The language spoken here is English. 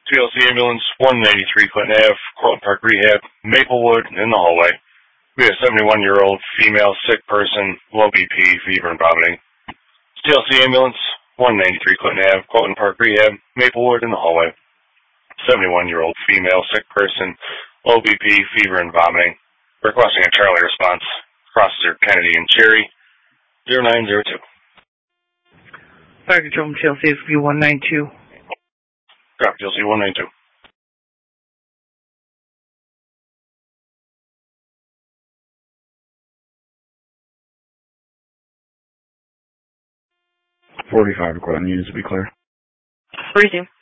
TLC Ambulance, 183 Clinton Ave, Cortland Park Rehab, Maplewood, in the hallway. We have a 71-year-old female sick person, low BP, fever, and vomiting. TLC Ambulance, 193 Clinton Ave, Cortland Park Rehab, Maplewood, in the hallway. 71-year-old female sick person, low BP, fever, and vomiting. Requesting a Charlie response. Processor Kennedy and Cherry, 0902. Fire Control from TLC SB 192. Copy, TLC 192. .45 equivalent units to be clear. 42.